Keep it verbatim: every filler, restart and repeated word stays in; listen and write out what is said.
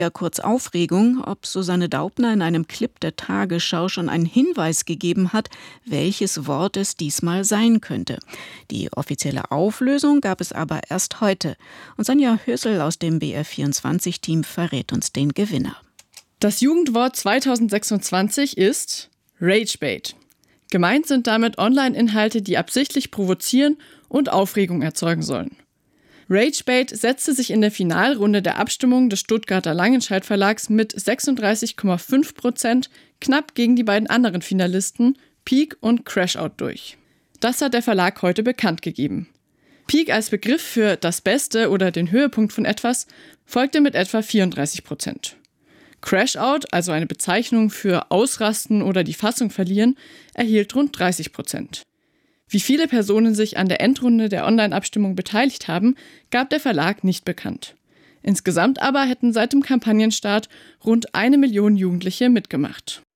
Ja, kurz Aufregung, ob Susanne Daubner in einem Clip der Tagesschau schon einen Hinweis gegeben hat, welches Wort es diesmal sein könnte. Die offizielle Auflösung gab es aber erst heute. Und Sonja Hösel aus dem B R vierundzwanzig-Team verrät uns den Gewinner. Das Jugendwort zweitausendsechsundzwanzig ist Ragebait. Gemeint sind damit Online-Inhalte, die absichtlich provozieren und Aufregung erzeugen sollen. Ragebait setzte sich in der Finalrunde der Abstimmung des Stuttgarter Langenscheidt Verlags mit sechsunddreißig Komma fünf Prozent knapp gegen die beiden anderen Finalisten Peak und Crashout durch. Das hat der Verlag heute bekannt gegeben. Peak als Begriff für das Beste oder den Höhepunkt von etwas folgte mit etwa vierunddreißig Prozent. Crashout, also eine Bezeichnung für Ausrasten oder die Fassung verlieren, erhielt rund dreißig Prozent. Wie viele Personen sich an der Endrunde der Online-Abstimmung beteiligt haben, gab der Verlag nicht bekannt. Insgesamt aber hätten seit dem Kampagnenstart rund eine Million Jugendliche mitgemacht.